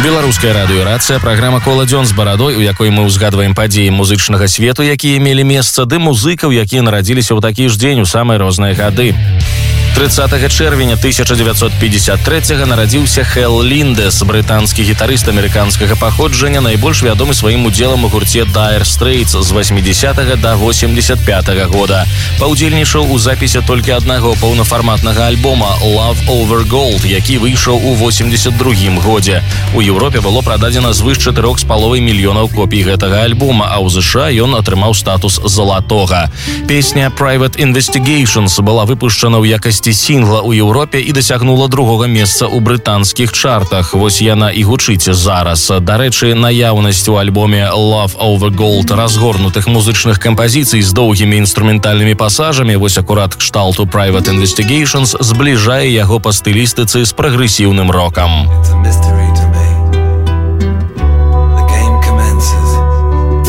Беларуская радыёрацыя, праграма «Кола дзён з барадой», у якой мы ўзгадваем падзеі музычнага свету, якія мелі месца, ды музыкаў, якія нарадзіліся ў такі ж дзень у самыя розныя гады. 30 чэрвеня 1953 нарадзіўся Хэл Ліндэс, брытанскі гітарыст амерыканскага паходжання, найбольш вядомы сваім удзелам у гурце Dire Straits з 80 да 85 года. Паўдзельнічаў у запісе толькі аднаго паўнафарматнага альбома Love Over Gold, які выйшаў у 82 годзе. У Еўропе было прададзена звыш 4,5 мільёнаў копій гэтага альбома, а ў ЗША ён атрымаў статус залатога. Песня Private Investigations была выпушчана ў якасці сінгла ў Еўропе і дасягнула другога месца ў брытанскіх чартах. Вось яна і гучыць зараз. Дарэчы, наяўнасць у альбоме Love Over Gold разгорнутых музычных кампазіцый з доўгімі інструментальнымі пасажамі, вось акурат кшталту Private Investigations, збліжае яго па стылістыцы з прагрэсіўным рокам.